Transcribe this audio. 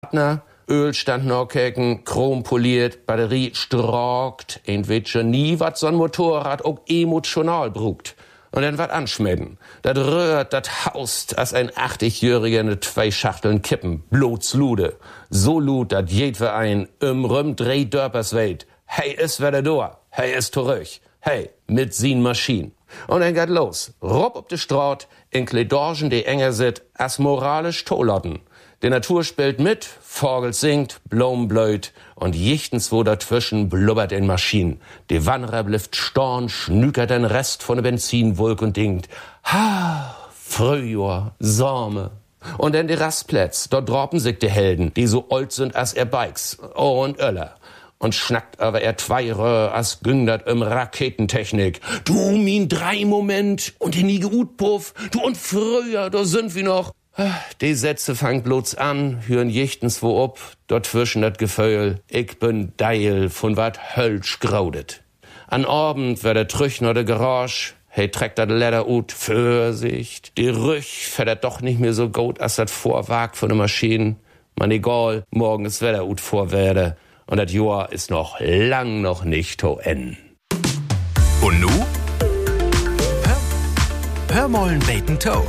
Öl stand noch keken, Chrom poliert, Batterie strockt, weet schon nie, wat so'n Motorrad auch emotional brugt. Und dann wat anschmecken. Dat rührt, dat haust, als ein 80-Jähriger ne 2 Schachteln kippen, bloßlude. So lud, dat jedwer ein Rüm 3 Dörpers weit. Hey, is wieder da. Hey, is zurück. Hey, mit sin Maschinen. Und dann geht los. Rob op de Straat, in Kledorgen, die enger sit, as moralisch Tolotten. Die Natur spielt mit, Vogel singt, Blom blöd und jichtens wo dazwischen blubbert in Maschinen. Die Wanderer blifft storn, schnükert den Rest von der Benzinwolk und dingt, ha, Frühjahr, Sommer. Und dann die Rastplätz, dort droppen sich die Helden, die so alt sind als er Bikes, und Öller. Und schnackt aber er 2 Röhr, as gündert Raketentechnik. Du, min 3 Moment, und die nie Utpuff, du und früher, da sind wir noch. Die Sätze fangt bloß an, hören jichtens wo ob, dort zwischen dat Gefühl, ich bin Deil von wat Hölsch graudet. An Abend wär der Trüchner de Garage, hey trägt dat Leder ut, Vorsicht, die Rüch fährt doch nicht mehr so gut, als dat Vorwag von der Maschine. Man egal, morgen ist Wetter ut vorwerde, und dat Jahr ist noch lang noch nicht to en. Und nu? Hör mollen beten to.